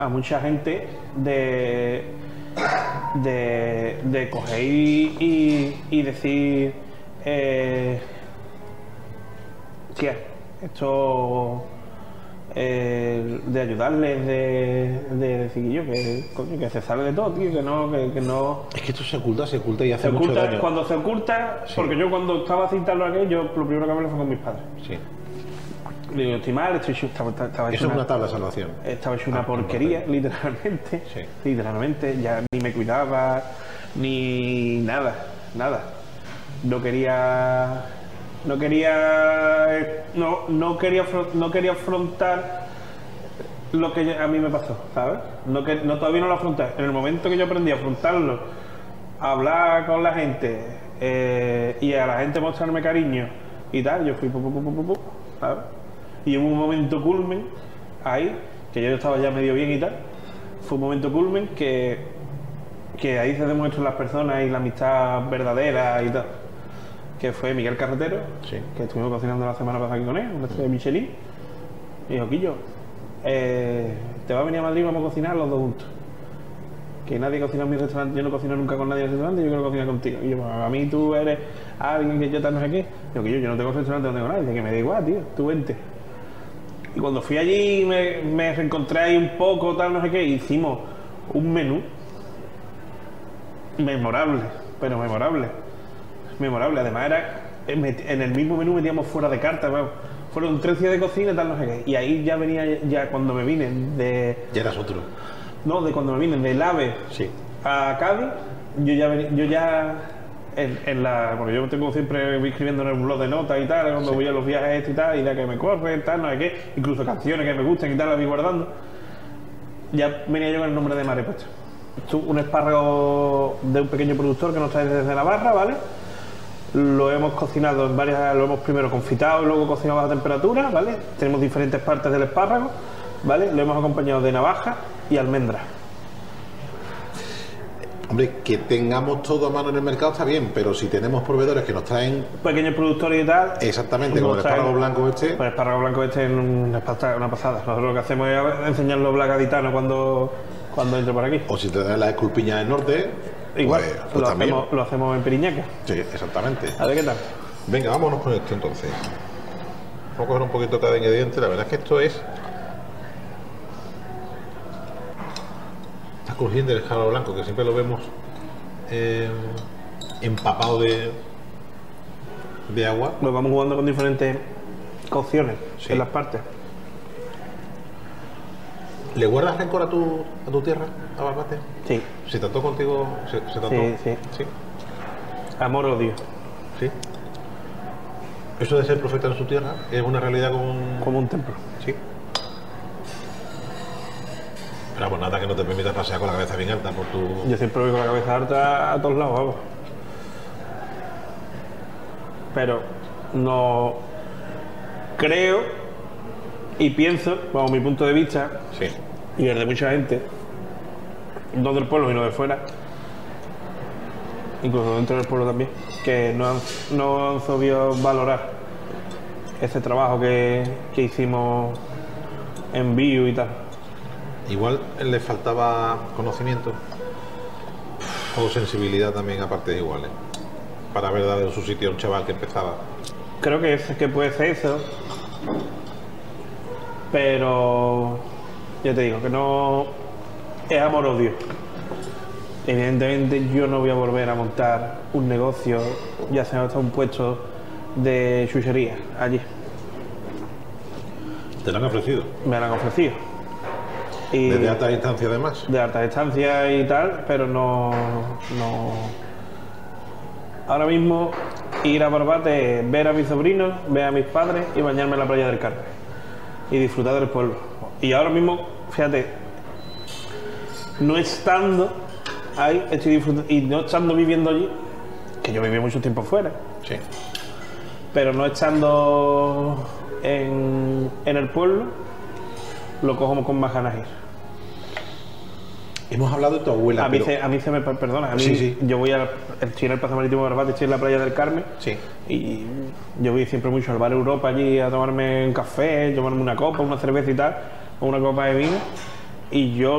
a mucha gente de coger y decir, tía, esto de ayudarles, de decir yo que, coño, que se sale de todo, tío, que no. Es que esto se oculta y hace mucho daño. Cuando se oculta, sí. Porque yo cuando estaba citando aquello, lo primero que hablé fue con mis padres. Sí. Digo, estoy mal, estaba eso es una tabla de salvación. Estaba hecho una porquería, literalmente. Sí. Literalmente, ya ni me cuidaba, ni nada. No quería afrontar lo que a mí me pasó, ¿sabes? Todavía no lo afronté. En el momento que yo aprendí a afrontarlo, a hablar con la gente y a la gente mostrarme cariño y tal, yo fui ¿sabes? Y hubo un momento culmen ahí, que yo estaba ya medio bien y tal, fue un momento culmen que ahí se demuestran las personas y la amistad verdadera y tal, que fue Miguel Carretero, sí. Que estuvimos cocinando la semana pasada aquí con él, un restaurante de Michelin, y dijo, Quillo, te va a venir a Madrid y vamos a cocinar los dos juntos. Que nadie cocina en mi restaurante, yo no cocino nunca con nadie en el restaurante, yo quiero cocinar contigo. Y yo, a mí tú eres alguien que yo tal no sé qué. Digo, que yo no tengo restaurante, no tengo nadie, dice que me da igual, tío, tú vente. Y cuando fui allí me reencontré ahí un poco, tal, no sé qué, hicimos un menú memorable, pero memorable. Además en el mismo menú metíamos fuera de carta, bueno, fueron 3 días de cocina, tal, no sé qué. Y ahí ya venía, ya cuando me vine de... Ya eras otro. No, de cuando me vine del AVE sí. A Cádiz, porque yo tengo siempre voy escribiendo en el blog de notas y tal, cuando sí. Voy a los viajes y tal, y ya que me corren, tal, no sé qué, incluso canciones que me gustan y tal, las voy guardando. Ya venía yo con el nombre de Mare puesto. Un espárrago de un pequeño productor que nos trae desde Navarra, ¿vale? Lo hemos cocinado en varias, lo hemos primero confitado y luego cocinado a baja temperatura, ¿vale? Tenemos diferentes partes del espárrago, ¿vale? Lo hemos acompañado de navaja y almendra. Hombre, que tengamos todo a mano en el mercado está bien, pero si tenemos proveedores que nos traen... pequeños productores y tal... Exactamente, como el espárrago blanco este... Pues el espárrago blanco este es una pasada. Nosotros lo que hacemos es enseñarlo black gaditano cuando entre por aquí. O si te dan las esculpiñas del norte... Igual, pues lo hacemos en Piriñaca. Sí, exactamente. A ver qué tal. Venga, vámonos con esto entonces. Vamos a coger un poquito cada ingrediente. La verdad es que esto es... Está crujiente el espárrago blanco, que siempre lo vemos empapado de agua. Lo vamos jugando con diferentes cocciones, sí. En las partes. ¿Le guardas rencor a tu tierra, a Barbate? Sí. ¿Se trató contigo? ¿Se trató? Sí. Amor-odio. Sí. ¿Eso de ser profeta en su tierra es una realidad como un templo? Sí. Pero pues nada que no te permita pasear con la cabeza bien alta por tu... Yo siempre voy con la cabeza alta a todos lados, vamos. Pero no creo y pienso, bajo mi punto de vista, sí. Y el de mucha gente, no del pueblo sino de fuera, incluso dentro del pueblo también, que no han sabido valorar ese trabajo que hicimos en Viu y tal. Igual le faltaba conocimiento o sensibilidad también a partes iguales para haber dado su sitio a un chaval que empezaba. Creo que puede ser eso, pero ya te digo que no es amor-odio. Evidentemente yo no voy a volver a montar un negocio, ya sea hasta un puesto de chuchería allí. ¿Te lo han ofrecido? Me lo han ofrecido. Y ¿desde alta distancia además? De alta distancia y tal, pero no... Ahora mismo ir a Barbate, ver a mis sobrinos, ver a mis padres y bañarme en la playa del Carmen y disfrutar del pueblo. Y ahora mismo, fíjate, no estando ahí, estoy disfrutando, y no estando viviendo allí, que yo viví mucho tiempo fuera, sí. Pero no estando en el pueblo, lo cojo con más ganas ir. Hemos hablado de tu abuela, a mí se me perdona, sí. Yo voy estoy en el Pazo Marítimo de Barbate, estoy en la playa del Carmen, sí. Y yo voy siempre mucho al Bar Europa allí a tomarme un café, tomarme una copa, una cerveza y tal, o una copa de vino, y yo